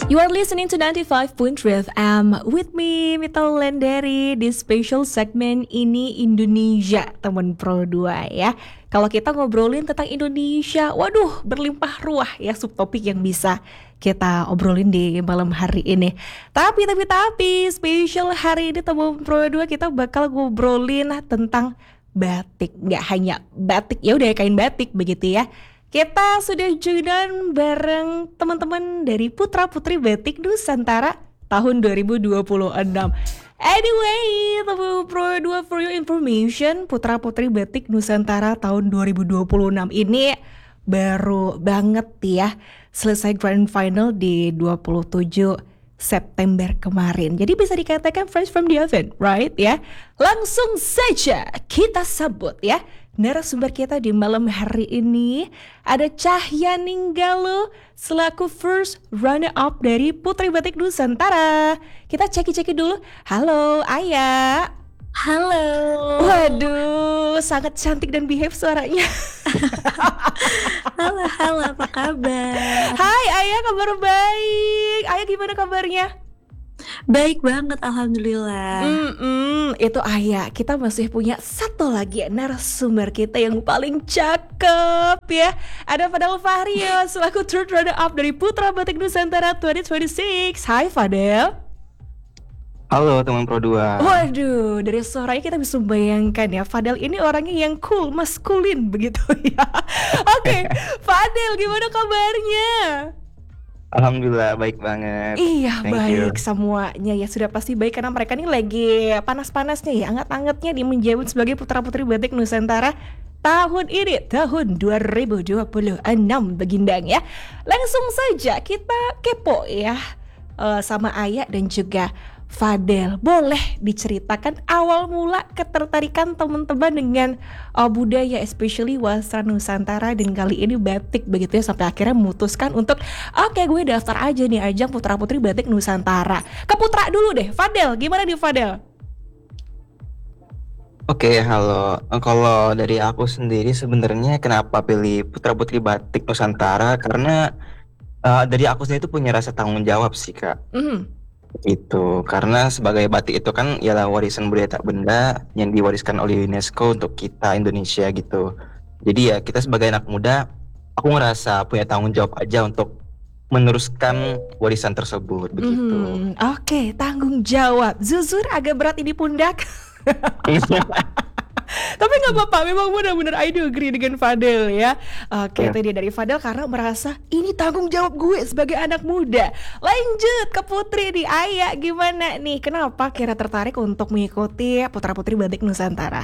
You are listening to 95.3 FM with me, Mita Wulandari, di special segmen Ini Indonesia, teman Pro 2 ya. Kalau kita ngobrolin tentang Indonesia, waduh berlimpah ruah ya subtopik yang bisa kita obrolin di malam hari ini. Tapi, special hari ini teman Pro 2 kita bakal ngobrolin tentang batik. Nggak hanya batik, ya udah kain batik begitu ya. Kita sudah joinan bareng teman-teman dari Putra Putri Batik Nusantara tahun 2026. Anyway, teman Pro 2 for your information, Putra Putri Batik Nusantara tahun 2026 ini baru banget ya selesai grand final di 27 September kemarin. Jadi bisa dikatakan fresh from the oven, right ya? Langsung saja kita sambut ya narasumber kita di malam hari ini. Ada Cahya Ninggalo selaku first runner up dari Putri Batik Nusantara. Kita ceki dulu. Halo Aya. Halo. Waduh, sangat cantik dan behave suaranya. Halo, apa kabar? Hai Aya, kabar baik. Aya gimana kabarnya? Baik banget, alhamdulillah. Itu Aya, kita masih punya satu lagi narasumber kita yang paling cakep ya. Ada Fadel Fahrio selaku third runner up dari Putra Batik Nusantara 2026. Hai Fadel. Halo teman Pro 2. Waduh, dari suaranya kita bisa membayangkan ya, Fadel ini orangnya yang cool, maskulin begitu ya. Oke, Fadel gimana kabarnya? Alhamdulillah baik banget. Iya, Thank baik you. semuanya ya, sudah pasti baik karena mereka ini lagi panas-panasnya ya, anget-angetnya di menjabat sebagai Putra Putri Batik Nusantara tahun ini, tahun 2026 begindang ya. Langsung saja kita kepo ya sama Aya dan juga Fadel, boleh diceritakan awal mula ketertarikan teman-teman dengan budaya, especially wastra Nusantara dan kali ini batik begitu ya, sampai akhirnya memutuskan untuk oke, gue daftar aja nih ajang Putra Putri Batik Nusantara. Ke Putra dulu deh, Fadel, gimana nih Fadel? Oke, halo. Kalau dari aku sendiri sebenarnya kenapa pilih Putra Putri Batik Nusantara, karena dari aku sendiri itu punya rasa tanggung jawab sih Kak. Itu karena sebagai batik itu kan ialah warisan budaya tak benda yang diwariskan oleh UNESCO untuk kita Indonesia gitu. Jadi ya kita sebagai anak muda, aku ngerasa punya tanggung jawab aja untuk meneruskan warisan tersebut begitu. Oke, tanggung jawab. Zuzur agak berat ini pundak. Tapi gak apa-apa, memang benar-benar I do agree dengan Fadel ya. Oke, itu dia dari Fadel karena merasa ini tanggung jawab gue sebagai anak muda. Lanjut ke Putri di Aya, gimana nih? Kenapa kira tertarik untuk mengikuti Putra Putri Batik Nusantara?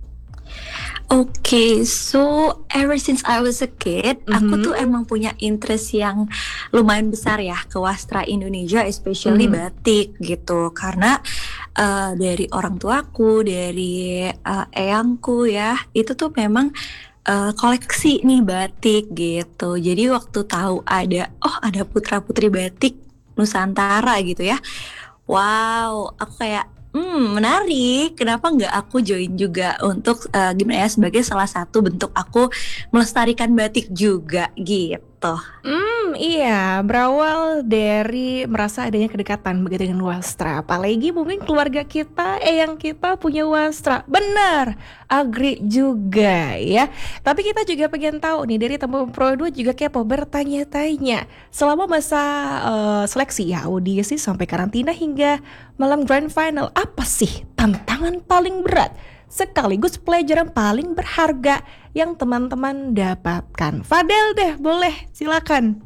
Oke, so ever since I was a kid, aku tuh emang punya interest yang lumayan besar ya ke wastra Indonesia, especially batik gitu. Karena dari orang tuaku, dari eyangku ya, itu tuh memang koleksi nih batik gitu. Jadi waktu tahu ada Putra Putri Batik Nusantara gitu ya, wow, aku kayak menarik, kenapa nggak aku join juga untuk gimana ya, sebagai salah satu bentuk aku melestarikan batik juga gitu. Iya, berawal dari merasa adanya kedekatan begitu dengan wastra. Apalagi mungkin keluarga kita, eyang kita punya wastra. Benar, agree juga ya. Tapi kita juga pengen tahu nih dari teman Pro 2 juga kepo bertanya-tanya. Selama masa seleksi ya, audisi sampai karantina hingga malam grand final, apa sih tantangan paling berat sekaligus pelajaran paling berharga yang teman-teman dapatkan? Fadel deh, boleh, silakan.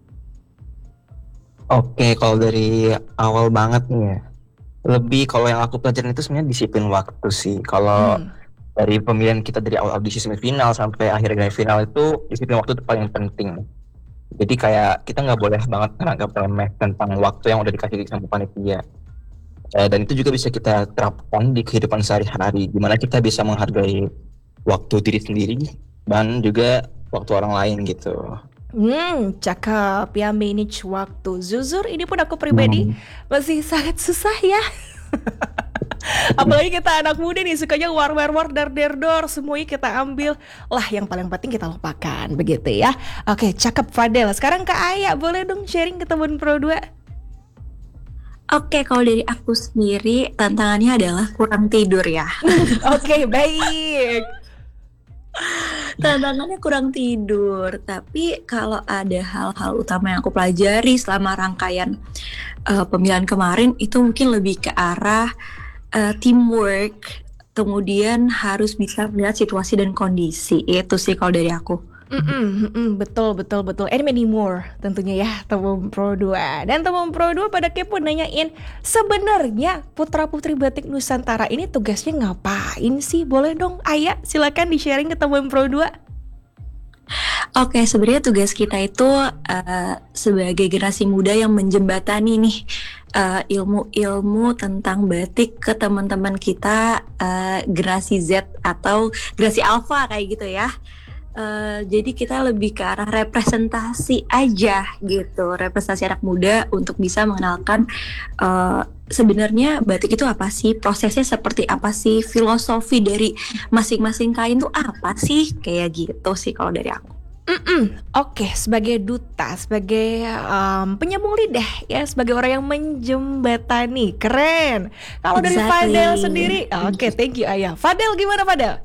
Oke, kalau dari awal banget nih ya, lebih kalau yang aku pelajarin itu sebenarnya disiplin waktu sih. Kalau dari pemilihan kita dari awal audisi semifinal sampai akhir grand final itu disiplin waktu itu paling penting. Jadi kayak kita nggak boleh banget menganggap remeh tentang waktu yang udah dikasih sama panitia. Dan itu juga bisa kita terapkan di kehidupan sehari-hari, gimana kita bisa menghargai waktu diri sendiri dan juga waktu orang lain gitu. Cakep ya, manage waktu. Zuzur, ini pun aku pribadi masih sangat susah ya. Apalagi kita anak muda nih, sukanya war dar semuanya kita ambil. Lah yang paling penting kita lupakan begitu ya. Oke, cakep Fadel. Sekarang ke Aya, boleh dong sharing ke teman Pro 2? Oke, kalau dari aku sendiri tantangannya adalah kurang tidur ya. Oke, baik. Tantangannya kurang tidur, tapi kalau ada hal-hal utama yang aku pelajari selama rangkaian pemilihan kemarin itu mungkin lebih ke arah teamwork, kemudian harus bisa melihat situasi dan kondisi. Itu sih kalau dari aku. Betul betul betul. And many more tentunya ya Teman Pro 2. Dan Teman Pro 2 pada kepo nanyain, sebenarnya Putra Putri Batik Nusantara ini tugasnya ngapain sih? Boleh dong Aya, silakan di-sharing ke Teman Pro 2. Oke, sebenarnya tugas kita itu sebagai generasi muda yang menjembatani nih ilmu-ilmu tentang batik ke teman-teman kita generasi Z atau generasi Alpha kayak gitu ya. Jadi kita lebih ke arah representasi aja gitu, representasi anak muda untuk bisa mengenalkan sebenarnya batik itu apa sih, prosesnya seperti apa sih, filosofi dari masing-masing kain tuh apa sih, kayak gitu sih kalau dari aku. Oke, sebagai duta, sebagai penyambung lidah ya, sebagai orang yang menjembatani, keren. Kalau dari Exactly. Fadel sendiri, oke, thank you Ayah. Fadel gimana Fadel?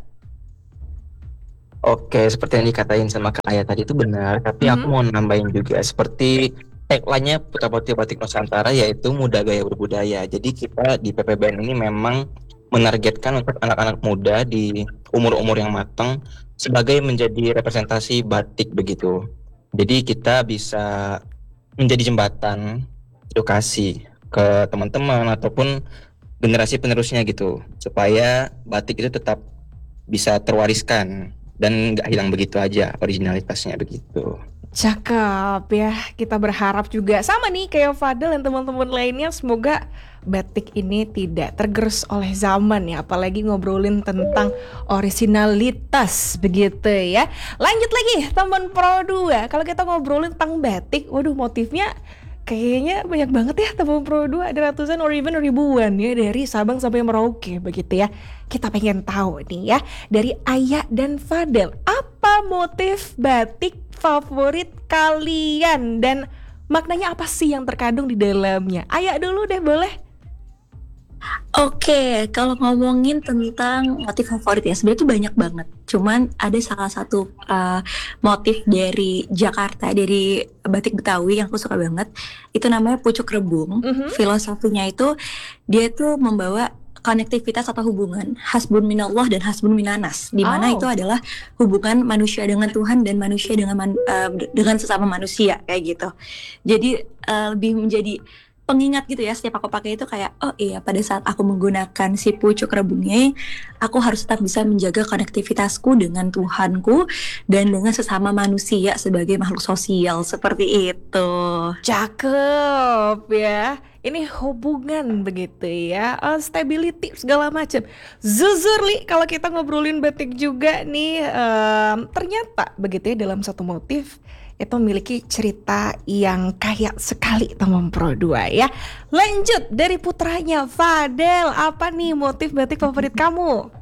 Oke, seperti yang dikatain sama Kak Aya tadi itu benar, tapi aku mau nambahin juga seperti tagline-nya Putra Putri Batik Nusantara yaitu muda gaya berbudaya. Jadi kita di PPBN ini memang menargetkan untuk anak-anak muda di umur-umur yang matang sebagai menjadi representasi batik begitu. Jadi kita bisa menjadi jembatan edukasi ke teman-teman ataupun generasi penerusnya gitu, supaya batik itu tetap bisa terwariskan dan nggak hilang begitu aja originalitasnya begitu. Cakep ya, kita berharap juga sama nih kayak Fadel dan teman-teman lainnya, semoga batik ini tidak tergerus oleh zaman ya, apalagi ngobrolin tentang originalitas begitu ya. Lanjut lagi teman Pro 2, kalau kita ngobrolin tentang batik, waduh motifnya kayaknya banyak banget ya teman Pro 2, ada ratusan or even ribuan ya, dari Sabang sampai Merauke begitu ya. Kita pengen tahu nih ya, dari Aya dan Fadel, apa motif batik favorit kalian dan maknanya apa sih yang terkandung di dalamnya? Aya dulu deh boleh. Oke, kalau ngomongin tentang motif favorit ya, sebenarnya tuh banyak banget. Cuman ada salah satu motif dari Jakarta, dari batik Betawi yang aku suka banget. Itu namanya pucuk rebung. Filosofinya itu dia tuh membawa konektivitas atau hubungan hasbun minallah dan hasbun minanas, di mana itu adalah hubungan manusia dengan Tuhan dan manusia dengan sesama manusia kayak gitu. Jadi lebih menjadi pengingat gitu ya, setiap aku pakai itu kayak oh iya, pada saat aku menggunakan si pucuk rebungnya aku harus tetap bisa menjaga konektivitasku dengan Tuhanku dan dengan sesama manusia sebagai makhluk sosial, seperti itu. Cakep ya. Ini hubungan begitu ya, stability segala macam. Zuzurli, kalau kita ngobrolin batik juga nih, ternyata begitu ya, dalam satu motif itu memiliki cerita yang kaya sekali teman Pro 2 ya. Lanjut dari putranya Fadel, apa nih motif batik favorit kamu?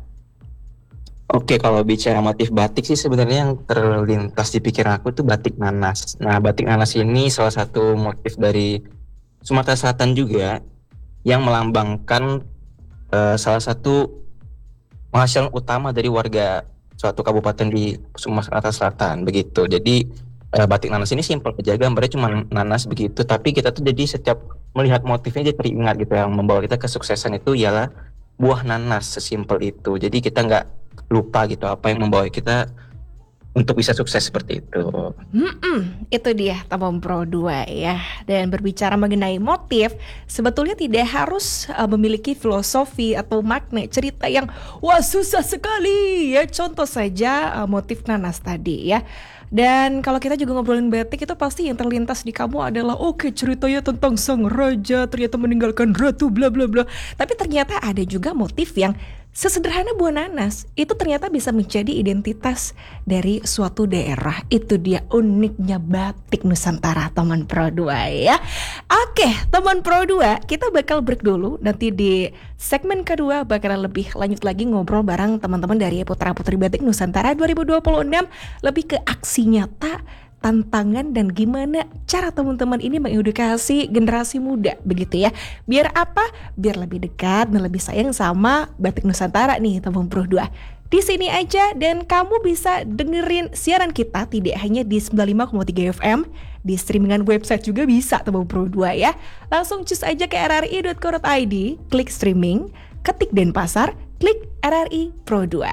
Oke, kalau bicara motif batik sih sebenarnya yang terlintas di pikiran aku tuh batik nanas. Nah, batik nanas ini salah satu motif dari Sumatera Selatan juga yang melambangkan salah satu penghasilan utama dari warga suatu kabupaten di Sumatera Selatan begitu. Jadi batik nanas ini simpel aja, gambarnya cuma nanas begitu, tapi kita tuh jadi setiap melihat motifnya jadi teringat gitu, yang membawa kita kesuksesan itu ialah buah nanas, sesimpel itu. Jadi kita nggak lupa gitu apa yang membawa kita untuk bisa sukses seperti itu. Itu dia teman Pro 2 ya. Dan berbicara mengenai motif, sebetulnya tidak harus memiliki filosofi atau makna cerita yang wah susah sekali ya. Contoh saja motif nanas tadi ya. Dan kalau kita juga ngobrolin batik, itu pasti yang terlintas di kamu adalah oke, ceritanya tentang sang raja ternyata meninggalkan ratu bla bla bla. Tapi ternyata ada juga motif yang sesederhana buah nanas, itu ternyata bisa menjadi identitas dari suatu daerah. Itu dia uniknya batik Nusantara teman Pro 2 ya. Oke teman Pro 2, kita bakal break dulu. Nanti di segmen kedua bakalan lebih lanjut lagi ngobrol bareng teman-teman dari Putra Putri Batik Nusantara 2026, lebih ke aksi nyata tantangan dan gimana cara teman-teman ini mengedukasi generasi muda begitu ya. Biar apa? Biar lebih dekat dan lebih sayang sama Batik Nusantara nih teman Pro 2. Di sini aja dan kamu bisa dengerin siaran kita tidak hanya di 95,3 FM, di streamingan website juga bisa teman Pro 2 ya. Langsung cus aja ke rri.co.id, klik streaming, ketik Denpasar, klik RRI Pro 2.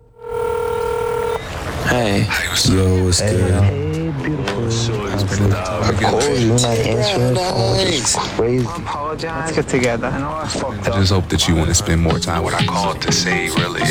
Hey, yo, what's good? Hey, beautiful. I called you, not answering phone. It's crazy. Let's get together. I know I fucked I up. just hope that you want to spend more time. What I called to say really